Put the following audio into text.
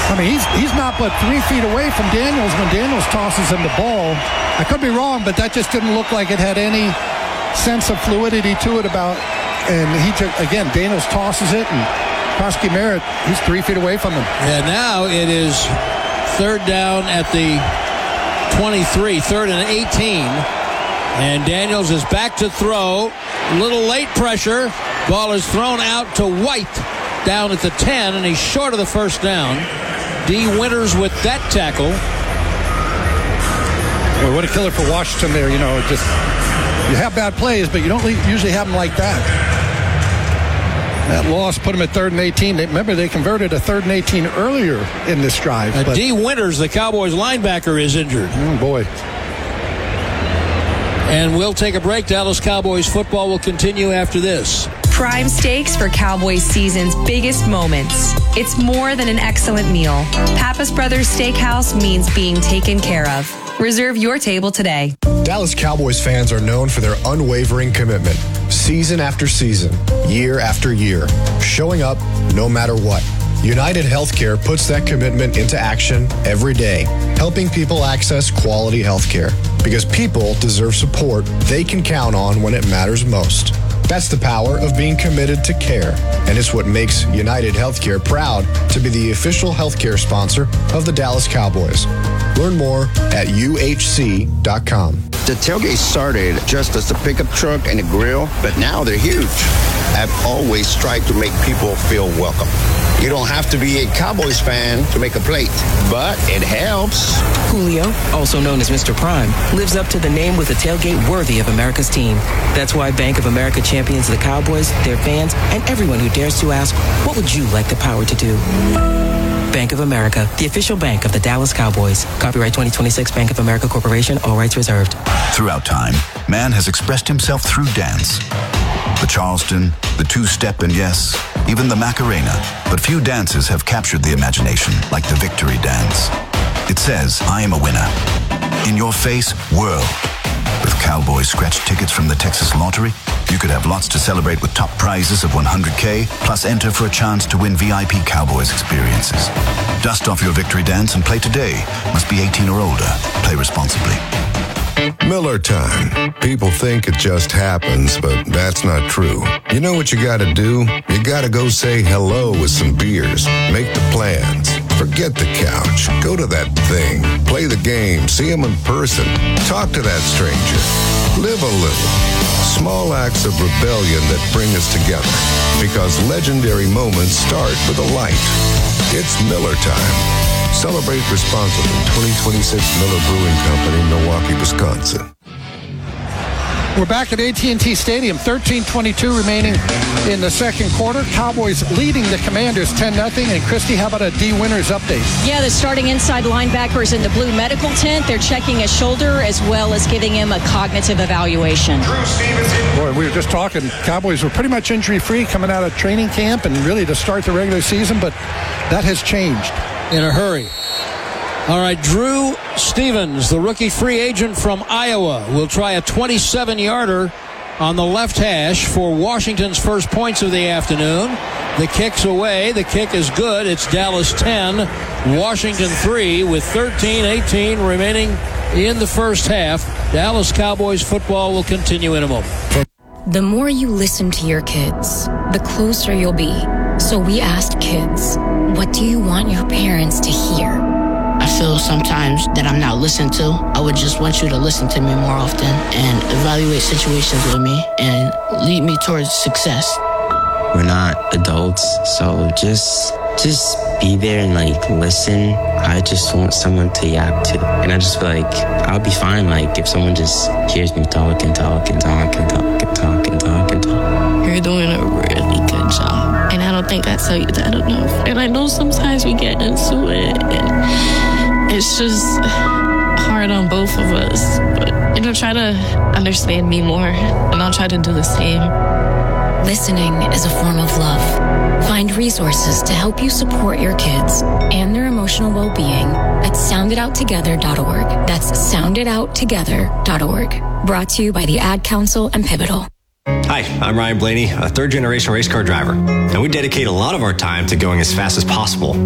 I mean, he's not but 3 feet away from Daniels when Daniels tosses him the ball. I could be wrong, but that just didn't look like it had any sense of fluidity to it and he took, again, Daniels tosses it, and Koski Merritt, he's 3 feet away from him. And now it is third down at the 23, third and 18. And Daniels is back to throw. Little late pressure. Ball is thrown out to White down at the 10, and he's short of the first down. D. Winters with that tackle. Boy, what a killer for Washington there. You have bad plays, but you don't usually have them like that. That loss put them at 3rd and 18. Remember, they converted a 3rd and 18 earlier in this drive. D. Winters, the Cowboys linebacker, is injured. Oh, boy. And we'll take a break. Dallas Cowboys football will continue after this. Prime steaks for Cowboys season's biggest moments. It's more than an excellent meal. Pappas Brothers Steakhouse means being taken care of. Reserve your table today. Dallas Cowboys fans are known for their unwavering commitment. Season after season, year after year, showing up no matter what. United Healthcare puts that commitment into action every day, helping people access quality healthcare. Because people deserve support they can count on when it matters most. That's the power of being committed to care, and it's what makes United Healthcare proud to be the official healthcare sponsor of the Dallas Cowboys. Learn more at uhc.com. The tailgate started just as a pickup truck and a grill, but now they're huge. I've always tried to make people feel welcome. You don't have to be a Cowboys fan to make a plate, but it helps. Julio, also known as Mr. Prime, lives up to the name with a tailgate worthy of America's team. That's why Bank of America champions the Cowboys, their fans, and everyone who dares to ask, what would you like the power to do? Bank of America, the official bank of the Dallas Cowboys. Copyright 2026 Bank of America Corporation, all rights reserved. Throughout time, man has expressed himself through dance. The Charleston, the two-step, and yes, even the Macarena. But few dances have captured the imagination like the victory dance. It says, I am a winner. In your face, world. With Cowboys scratch tickets from the Texas Lottery, you could have lots to celebrate with top prizes of $100K, plus enter for a chance to win VIP Cowboys experiences. Dust off your victory dance and play today. Must be 18 or older. Play responsibly. Miller time. People think it just happens, but that's not true. You know what you gotta do? You gotta go say hello with some beers. Make the plans. Forget the couch. Go to that thing. Play the game. See them in person. Talk to that stranger. Live a little. Small acts of rebellion that bring us together. Because legendary moments start with a light. It's Miller time. Celebrate responsibly. 2026 Miller Brewing Company, Milwaukee, Wisconsin. We're back at AT&T Stadium. 13:22 remaining in the second quarter. Cowboys leading the Commanders 10-0. And Christy, how about a D. Winters update? Yeah, the starting inside linebacker is in the blue medical tent. They're checking his shoulder as well as giving him a cognitive evaluation. Boy, we were just talking. Cowboys were pretty much injury-free coming out of training camp and really to start the regular season, but that has changed. In a hurry. All right, Drew Stevens, the rookie free agent from Iowa, will try a 27-yarder on the left hash for Washington's first points of the afternoon. The kick's away. The kick is good. It's Dallas 10, Washington 3 with 13:18 remaining in the first half. Dallas Cowboys football will continue in a moment. The more you listen to your kids, the closer you'll be. So we asked kids, what do you want your parents to hear? I feel sometimes that I'm not listened to. I would just want you to listen to me more often and evaluate situations with me and lead me towards success. We're not adults, so just be there and listen. I just want someone to yap to. And I just feel like I'll be fine if someone just hears me talk and talk and talk and talk and talk and talk and talk. You're doing a really good job. And I don't think I tell you that enough. And I know sometimes we get into it and it's just hard on both of us. But, try to understand me more and I'll try to do the same. Listening is a form of love. Find resources to help you support your kids and their emotional well-being at sounditouttogether.org. That's sounditouttogether.org. Brought to you by the Ad Council and Pivotal. Hi, I'm Ryan Blaney, a third-generation race car driver, and we dedicate a lot of our time to going as fast as possible.